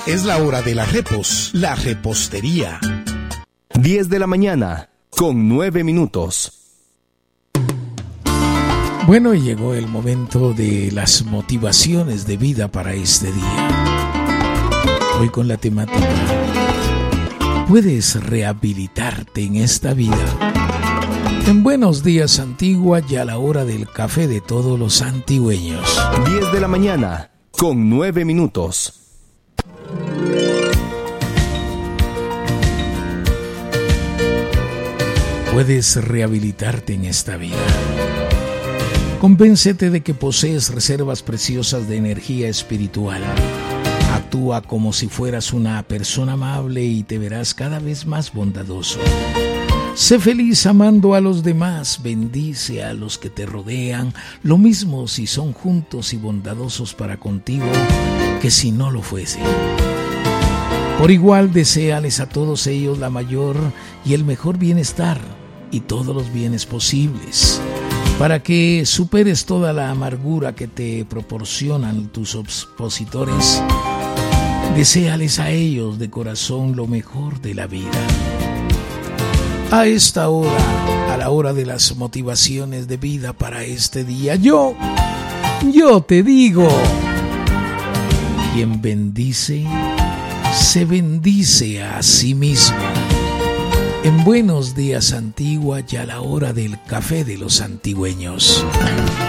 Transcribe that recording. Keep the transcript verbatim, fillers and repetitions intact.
Es la hora de la repos, la repostería. diez de la mañana, con nueve minutos. Bueno, y llegó el momento de las motivaciones de vida para este día. Hoy con la temática: ¿puedes rehabilitarte en esta vida? En Buenos Días Antigua, ya la hora del café de todos los antigüeños. diez de la mañana, con nueve minutos. Puedes rehabilitarte en esta vida. Convéncete de que posees reservas preciosas de energía espiritual. Actúa como si fueras una persona amable y te verás cada vez más bondadoso. Sé feliz amando a los demás, bendice a los que te rodean, lo mismo si son juntos y bondadosos para contigo que si no lo fuesen. Por igual, deséales a todos ellos la mayor y el mejor bienestar y todos los bienes posibles, para que superes toda la amargura que te proporcionan tus opositores. Deséales a ellos de corazón lo mejor de la vida. A esta hora, a la hora de las motivaciones de vida para este día, yo, yo te digo, quien bendice, se bendice a sí mismo. En Buenos Días Antigua, ya la hora del café de los antigüeños.